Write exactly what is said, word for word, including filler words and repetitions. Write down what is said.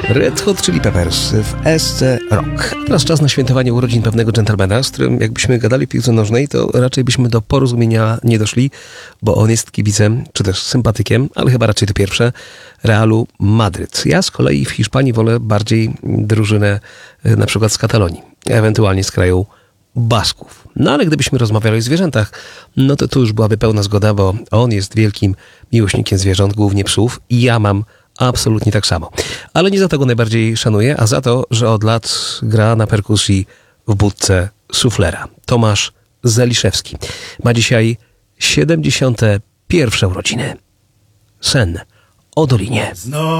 Red Hot Chili Peppers w S C Rock. Teraz czas na świętowanie urodzin pewnego dżentelmena, z którym jakbyśmy gadali w piłce nożnej, to raczej byśmy do porozumienia nie doszli, bo on jest kibicem, czy też sympatykiem, ale chyba raczej to pierwsze, Realu Madryt. Ja z kolei w Hiszpanii wolę bardziej drużynę na przykład z Katalonii, ewentualnie z kraju Basków. No ale gdybyśmy rozmawiali o zwierzętach, no to tu już byłaby pełna zgoda, bo on jest wielkim miłośnikiem zwierząt, głównie psów, i ja mam absolutnie tak samo. Ale nie za to go najbardziej szanuję, a za to, że od lat gra na perkusji w budce suflera. Tomasz Zeliszewski ma dzisiaj siedemdziesiąte pierwsze urodziny. Sen o Dolinie.